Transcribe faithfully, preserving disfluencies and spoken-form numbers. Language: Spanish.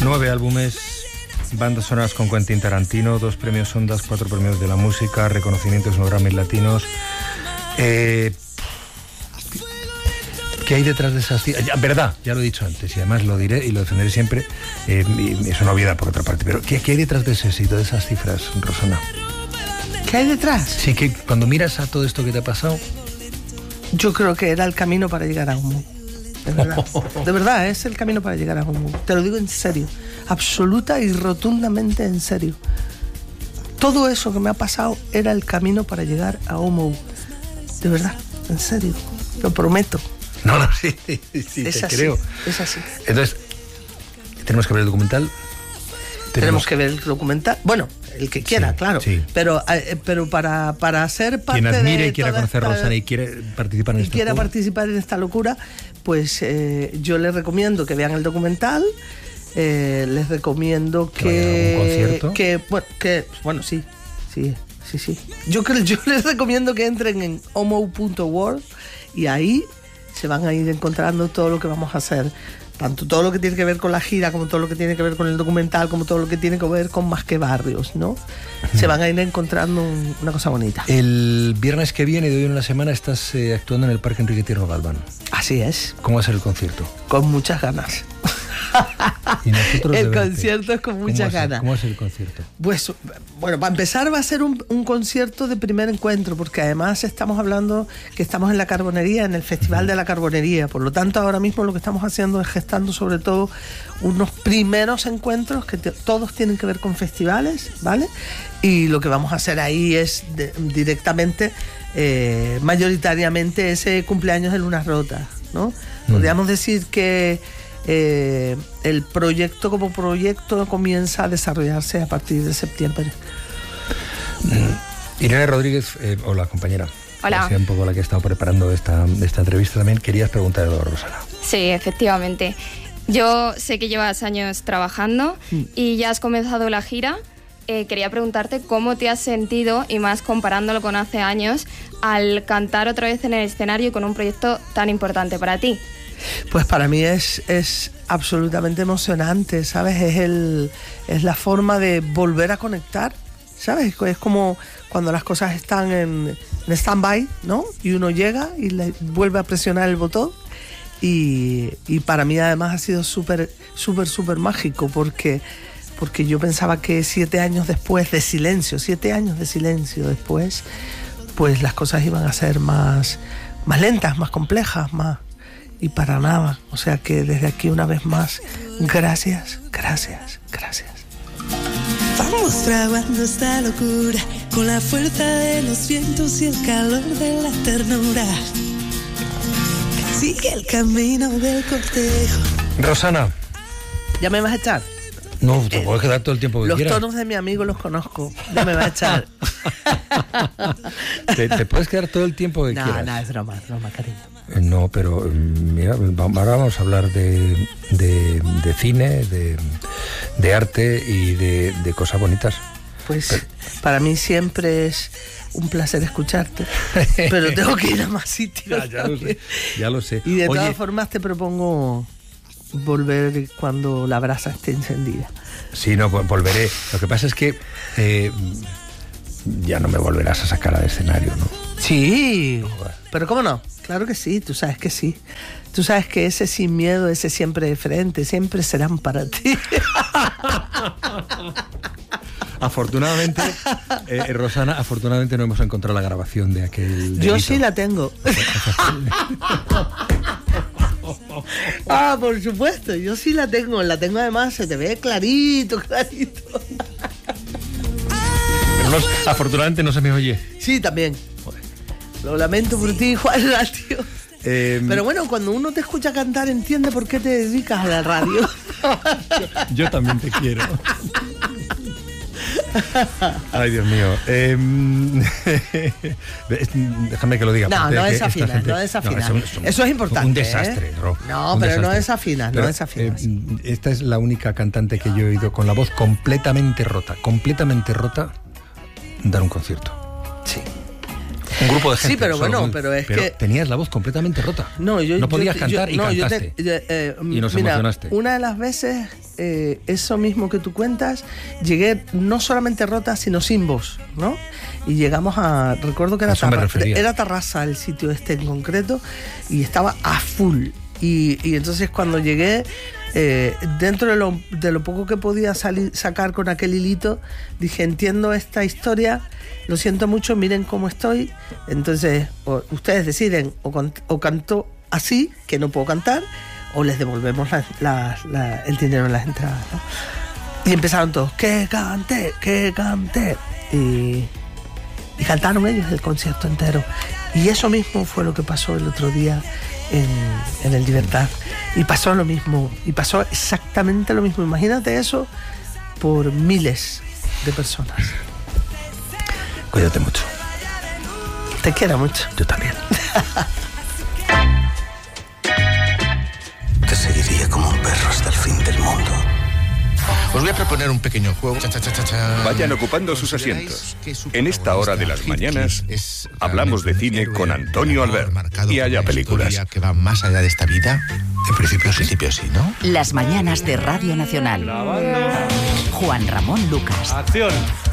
Nueve álbumes, bandas sonoras con Quentin Tarantino, dos premios Ondas, cuatro premios de la música, reconocimientos en Grammys latinos. Eh, ¿Qué hay detrás de esas cifras? Ya, verdad, ya lo he dicho antes y además lo diré y lo defenderé siempre. Eh, es una obviedad por otra parte, pero ¿qué, ¿qué hay detrás de ese éxito, de esas cifras, Rosana? ¿Qué hay detrás? Sí, que cuando miras a todo esto que te ha pasado... Yo creo que era el camino para llegar a Humo. De verdad, de verdad, es el camino para llegar a Humo. Te lo digo en serio, absoluta y rotundamente en serio. Todo eso que me ha pasado era el camino para llegar a Humo. De verdad, en serio, lo prometo. No, no, sí, sí, es te así, creo. Es así. Entonces, ¿tenemos que ver el documental? Tenemos que ver el documental. Bueno, el que quiera, sí, claro. Sí. Pero, eh, pero para, para ser parte de... Quien admire y quiera conocer a Rosana y quiere participar en y esta quiera locura. participar en esta locura, pues eh, yo les recomiendo que vean el documental. Eh, les recomiendo que... ¿Que un concierto? Que, bueno, que, bueno, sí, sí, sí, sí. Yo, creo, yo les recomiendo que entren en homo punto world y ahí se van a ir encontrando todo lo que vamos a hacer. Tanto todo lo que tiene que ver con la gira, como todo lo que tiene que ver con el documental, como todo lo que tiene que ver con Más que Barrios, ¿no? Uh-huh. Se van a ir encontrando un, una cosa bonita. El viernes que viene, de hoy en una semana, estás eh, actuando en el Parque Enrique Tierno Galván. Así es. ¿Cómo va a ser el concierto? Con muchas ganas. ¿Y nosotros el concierto es con muchas ganas. ¿Cómo va a ser el concierto? Pues, bueno, para empezar va a ser un, un concierto de primer encuentro, porque además estamos hablando que estamos en la Carbonería, en el Festival de la Carbonería. Por lo tanto, ahora mismo lo que estamos haciendo es gestando sobre todo unos primeros encuentros que te, todos tienen que ver con festivales, ¿vale? Y lo que vamos a hacer ahí es de, directamente, eh, mayoritariamente, ese cumpleaños de Lunas Rotas, ¿no? Mm. Podríamos decir que Eh, el proyecto como proyecto comienza a desarrollarse a partir de septiembre. Mm. Irene Rodríguez, eh, hola compañera. Hola. Un poco la que ha estado preparando esta, esta entrevista también. Querías preguntarle a Rosana. Sí, efectivamente. Yo sé que llevas años trabajando mm. y ya has comenzado la gira. Eh, quería preguntarte cómo te has sentido, y más comparándolo con hace años, al cantar otra vez en el escenario con un proyecto tan importante para ti. Pues para mí es, es absolutamente emocionante, ¿sabes? Es, el, es la forma de volver a conectar, ¿sabes? Es como cuando las cosas están en, en stand-by, ¿no? Y uno llega y le vuelve a presionar el botón. Y, y para mí además ha sido súper, súper, súper mágico porque, porque yo pensaba que siete años después de silencio, siete años de silencio después, pues las cosas iban a ser más, más lentas, más complejas, más... Y para nada, o sea que desde aquí una vez más, gracias, gracias, gracias. Vamos fraguando esta locura con la fuerza de los vientos y el calor de la ternura. Sigue el camino del cortejo. Rosana. ¿Ya me vas a echar? No, te puedes quedar todo el tiempo que los quieras. Los tonos de mi amigo los conozco, ya me vas a echar. te, te puedes quedar todo el tiempo que no, quieras. No, no, es broma, es broma, cariño. No, pero mira, ahora vamos a hablar de, de, de cine, de, de arte y de, de cosas bonitas. Pues pero... para mí siempre es un placer escucharte, pero tengo que ir a más sitios. Ya, ya lo sé, ya lo sé. Y de Oye, todas formas te propongo volver cuando la brasa esté encendida. Sí, no, volveré. Lo que pasa es que eh, ya no me volverás a sacar al escenario, ¿no? Sí, pero ¿cómo no? Claro que sí, tú sabes que sí. Tú sabes que ese sin miedo, ese siempre de frente, siempre serán para ti. Afortunadamente, eh, Rosana, afortunadamente no hemos encontrado la grabación de aquel delito. Yo sí la tengo. Ah, por supuesto, yo sí la tengo. La tengo además, se te ve clarito, clarito. Pero no, afortunadamente no se me oye. Sí, también. Lo lamento por ti, Juan Ratio. Eh, Pero bueno, cuando uno te escucha cantar, entiende por qué te dedicas a la radio. yo, yo también te quiero. Ay, Dios mío. Eh, déjame que lo diga. No, no desafinas, gente... no desafinas. No, eso, eso es importante. Un desastre, ¿eh? Ro, No, un pero desastre. no desafinas, pero, no desafinas. Eh, esta es la única cantante que yo he oído con la voz completamente rota, completamente rota, dar un concierto. Sí. Un grupo de gente. Sí, pero bueno, muy, pero es pero que... tenías la voz completamente rota. No, yo... No podías yo, cantar yo, y no, cantaste. Yo te, eh, y nos mira, emocionaste. Una de las veces eh, eso mismo que tú cuentas, llegué no solamente rota, sino sin voz, ¿no? Y llegamos a, recuerdo que era, Tarra, era Tarrasa el sitio este en concreto, y estaba a full. Y, y entonces cuando llegué, eh, dentro de lo, de lo poco que podía salir, sacar con aquel hilito, dije, entiendo esta historia, lo siento mucho, miren cómo estoy. Entonces o, ustedes deciden o, con, o canto así, que no puedo cantar, o les devolvemos la, la, la, el dinero en las entradas, ¿no? Y empezaron todos, que cante, que cante. Y, y cantaron ellos el concierto entero. Y eso mismo fue lo que pasó el otro día en, en el Libertad. Y pasó lo mismo, y pasó exactamente lo mismo. Imagínate eso por miles de personas. Cuídate mucho. Te quiero mucho. Yo también. Te seguiría como un perro hasta el fin del mundo. Os voy a proponer un pequeño juego. Cha, cha, cha, cha. Vayan ocupando sus asientos. En esta hora de las mañanas hablamos de cine con Antonio Albert. Y haya películas que van más allá de esta vida. En principio, en principio sí, ¿no? Las mañanas de Radio Nacional. Juan Ramón Lucas. Acción.